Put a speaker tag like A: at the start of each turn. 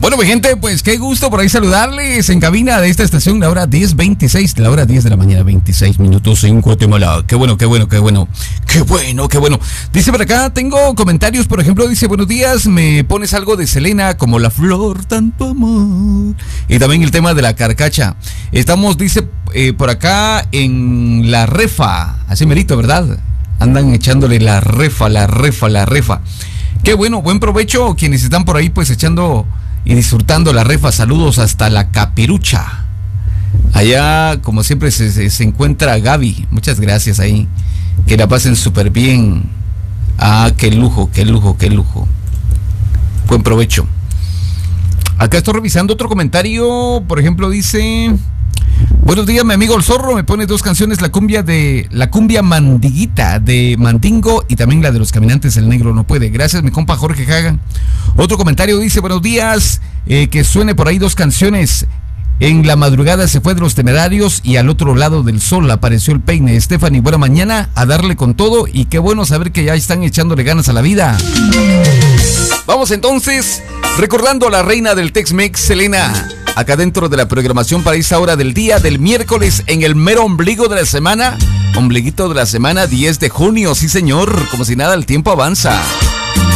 A: Bueno, mi gente, pues qué gusto por ahí saludarles en cabina de esta estación, la hora 10:26, la hora 10 de la mañana, 26 minutos en Guatemala. Qué bueno. Dice por acá, tengo comentarios, por ejemplo, dice, buenos días, me pones algo de Selena, como la flor, tanto amor. Y también el tema de la carcacha. Estamos, dice, por acá en la refa, así merito, ¿verdad? Andan echándole la refa. Qué bueno, buen provecho quienes están por ahí pues echando y disfrutando la refa. Saludos hasta la Capirucha. Allá, como siempre, se encuentra Gaby. Muchas gracias ahí. Que la pasen súper bien. Ah, qué lujo. Buen provecho. Acá estoy revisando otro comentario. Por ejemplo, dice... Buenos días, mi amigo el Zorro, me pone dos canciones, la cumbia mandiguita de Mandingo y también la de los Caminantes El Negro No Puede. Gracias, mi compa Jorge Hagan. Otro comentario dice, buenos días, que suene por ahí dos canciones. En la madrugada se fue de los Temerarios y al otro lado del sol apareció el peine. Stephanie, buena mañana, a darle con todo y qué bueno saber que ya están echándole ganas a la vida. Vamos entonces, recordando a la reina del Tex-Mex, Selena, acá dentro de la programación para esa hora del día del miércoles en el mero ombligo de la semana, ombliguito de la semana 10 de junio, sí señor, como si nada el tiempo avanza.